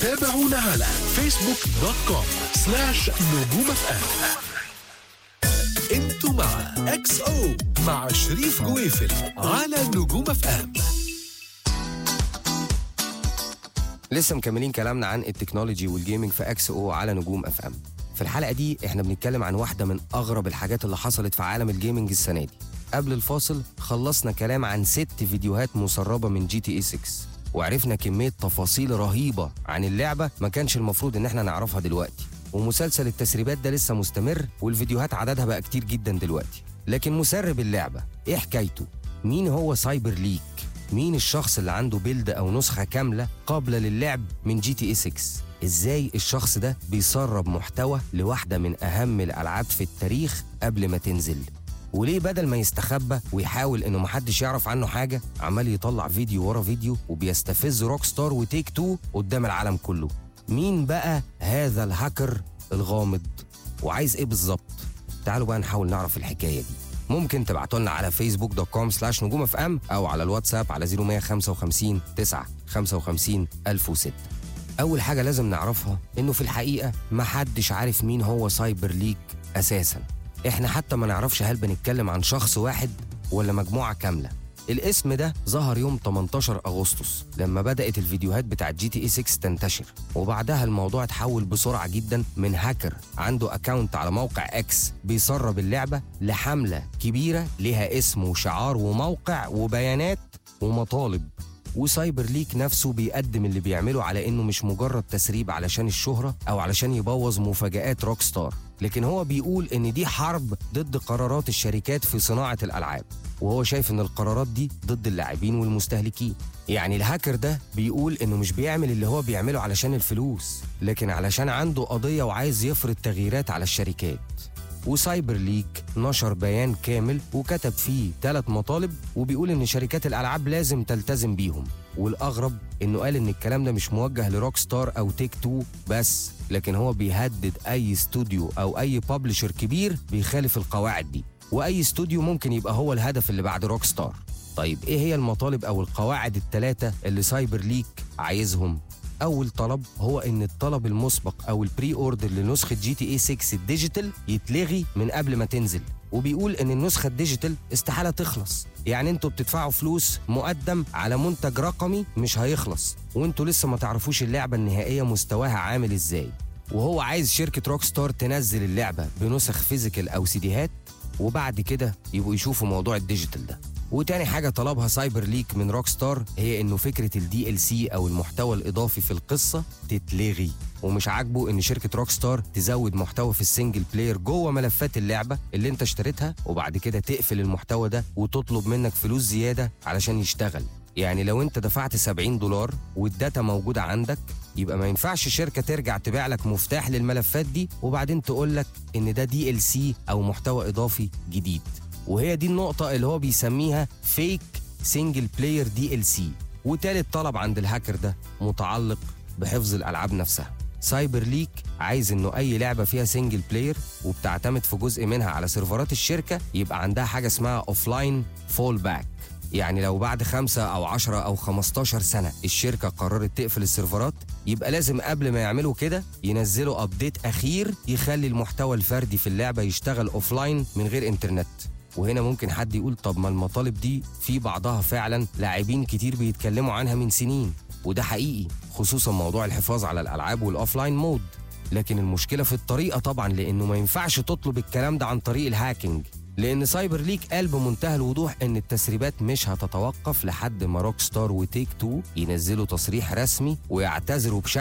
تابعونا على facebook.com/نجوم FM. انتوا مع اكس او مع شريف جويفل على نجوم اف ام. لسه مكملين كلامنا عن التكنولوجي والجيمنج في اكس او على نجوم اف ام. في الحلقه دي احنا بنتكلم عن واحده من اغرب الحاجات اللي حصلت في عالم الجيمنج السنه دي. قبل الفاصل خلصنا كلام عن 6 فيديوهات مسربه من GTA 6، وعرفنا كميه تفاصيل رهيبه عن اللعبه ما كانش المفروض ان احنا نعرفها دلوقتي. ومسلسل التسريبات ده لسه مستمر، والفيديوهات عددها بقى كتير جدا دلوقتي. لكن مسرب اللعبه ايه حكايته؟ مين هو سايبر ليك؟ مين الشخص اللي عنده بيلد او نسخه كامله قابله للعب من GTA 6؟ ازاي الشخص ده بيسرب محتوى لواحده من اهم الالعاب في التاريخ قبل ما تنزل؟ وليه بدل ما يستخبى ويحاول انه محدش يعرف عنه حاجه، عمال يطلع فيديو ورا فيديو وبيستفز روك ستار وتيك تو قدام العالم كله؟ مين بقى هذا الهاكر الغامض وعايز ايه بالظبط؟ تعالوا بقى نحاول نعرف الحكايه دي. ممكن تبعتوا لنا على facebook.com/نجوم اف ام او على الواتساب على 0155 9 55 1006. اول حاجه لازم نعرفها انه في الحقيقه محدش عارف مين هو سايبر ليك اساسا. احنا حتى ما نعرفش هل بنتكلم عن شخص واحد ولا مجموعه كامله. الاسم ده ظهر يوم 18 أغسطس لما بدأت الفيديوهات بتاعت GTA 6 تنتشر، وبعدها الموضوع اتحول بسرعة جدا من هاكر عنده أكاونت على موقع اكس بيسرب اللعبة لحملة كبيرة لها اسم وشعار وموقع وبيانات ومطالب. وسايبر ليك نفسه بيقدم اللي بيعمله على إنه مش مجرد تسريب علشان الشهرة أو علشان يبوظ مفاجآت روك ستار، لكن هو بيقول إن دي حرب ضد قرارات الشركات في صناعة الألعاب، وهو شايف ان القرارات دي ضد اللاعبين والمستهلكين. يعني الهاكر ده بيقول انه مش بيعمل اللي هو بيعمله علشان الفلوس، لكن علشان عنده قضية وعايز يفرض تغييرات على الشركات. وسايبر ليك نشر بيان كامل وكتب فيه 3 مطالب، وبيقول ان شركات الالعاب لازم تلتزم بيهم. والاغرب انه قال ان الكلام ده مش موجه لروك ستار او تيك تو بس، لكن هو بيهدد اي استوديو او اي بابلشر كبير بيخالف القواعد دي، واي استوديو ممكن يبقى هو الهدف اللي بعد روك ستار. طيب ايه هي المطالب او القواعد ال3 اللي سايبر ليك عايزهم؟ اول طلب هو ان الطلب المسبق او البري اوردر لنسخه GTA 6 الديجيتال يتلغي من قبل ما تنزل، وبيقول ان النسخه الديجيتال استحاله تخلص. يعني انتوا بتدفعوا فلوس مقدم على منتج رقمي مش هيخلص، وانتوا لسه ما تعرفوش اللعبه النهائيه مستواها عامل ازاي. وهو عايز شركه روك ستار تنزل اللعبه بنسخ فيزيكال او سيديهات، وبعد كده يبقوا يشوفوا موضوع الديجيتال ده. وتاني حاجة طلبها سايبر ليك من روك ستار هي انه فكرة DLC او المحتوى الاضافي في القصة تتلغي، ومش عاجبه ان شركة روك ستار تزود محتوى في السنجل بلاير جوه ملفات اللعبة اللي انت اشتريتها، وبعد كده تقفل المحتوى ده وتطلب منك فلوس زيادة علشان يشتغل. يعني لو انت دفعت $70 والداتا موجودة عندك، يبقى ما ينفعش شركة ترجع تبيع لك مفتاح للملفات دي وبعدين تقول لك ان ده DLC او محتوى اضافي جديد. وهي دي النقطة اللي هو بيسميها فيك سنجل بلاير DLC. وتالت طلب عند الهاكر ده متعلق بحفظ الألعاب نفسها. سايبر ليك عايز انه اي لعبة فيها سنجل بلاير وبتعتمد في جزء منها على سيرفرات الشركة يبقى عندها حاجة اسمها اوفلاين فول باك. يعني لو بعد 5 أو 10 أو 15 سنة الشركة قررت تقفل السيرفرات، يبقى لازم قبل ما يعملوا كده ينزلوا أبديت أخير يخلي المحتوى الفردي في اللعبة يشتغل أوفلاين من غير إنترنت. وهنا ممكن حد يقول طب ما المطالب دي في بعضها فعلا لاعبين كتير بيتكلموا عنها من سنين، وده حقيقي، خصوصا موضوع الحفاظ على الألعاب والأوفلاين مود. لكن المشكلة في الطريقة طبعا، لأنه ما ينفعش تطلب الكلام ده عن طريق الهاكينج، لأن سايبر ليك قال بمنتهى الوضوح إن التسريبات مش هتتوقف لحد ما روك ستار وتيك تو ينزلوا تصريح رسمي ويعتذروا بشكل